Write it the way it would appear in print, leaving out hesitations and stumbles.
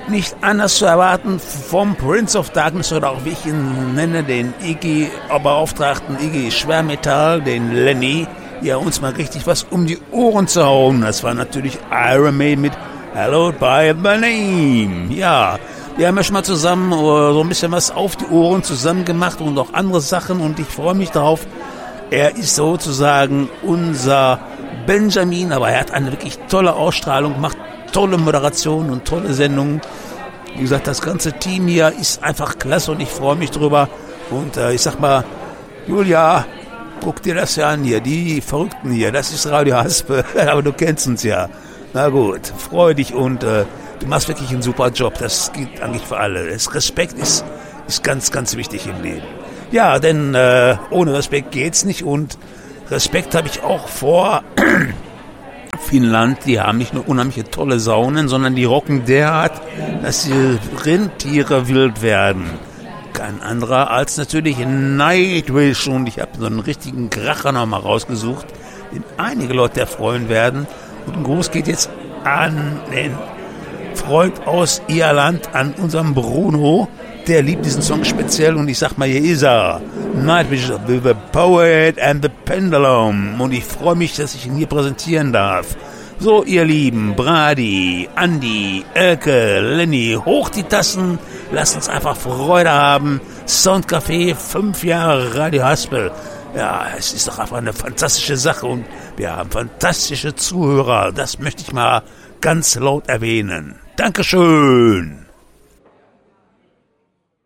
nicht anders zu erwarten vom Prince of Darkness oder auch wie ich ihn nenne, den Iggy-Beauftragten Iggy Schwermetall, den Lenny, ja uns mal richtig was um die Ohren zu hauen. Das war natürlich Iron Maiden mit Hallowed by the Name. Ja, wir haben ja schon mal zusammen so ein bisschen was auf die Ohren zusammen gemacht und auch andere Sachen und ich freue mich darauf. Er ist sozusagen unser Benjamin, aber er hat eine wirklich tolle Ausstrahlung, macht tolle Moderation und tolle Sendungen. Wie gesagt, das ganze Team hier ist einfach klasse und ich freue mich drüber. Und ich sag mal, Julia, guck dir das ja an hier, die Verrückten hier, das ist Radio Haspe, aber du kennst uns ja. Na gut, freu dich und du machst wirklich einen super Job, das gilt eigentlich für alle. Respekt ist ganz, ganz wichtig im Leben. Ja, denn ohne Respekt geht's nicht und Respekt habe ich auch vor Finnland. Die haben nicht nur unheimliche tolle Saunen, sondern die rocken derart, dass die Rentiere wild werden. Kein anderer als natürlich Nightwish und ich habe so einen richtigen Kracher nochmal rausgesucht, den einige Leute erfreuen werden. Und ein Gruß geht jetzt an den Freund aus Irland, an unseren Bruno. Der liebt diesen Song speziell und ich sag mal, hier ist er. Nightwish, The Poet and the Pendulum. Und ich freue mich, dass ich ihn hier präsentieren darf. So, ihr Lieben, Brady, Andi, Elke, Lenny, hoch die Tassen. Lasst uns einfach Freude haben. Soundcafé, 5 Jahre Radio Haspel. Ja, es ist doch einfach eine fantastische Sache und wir haben fantastische Zuhörer. Das möchte ich mal ganz laut erwähnen. Dankeschön.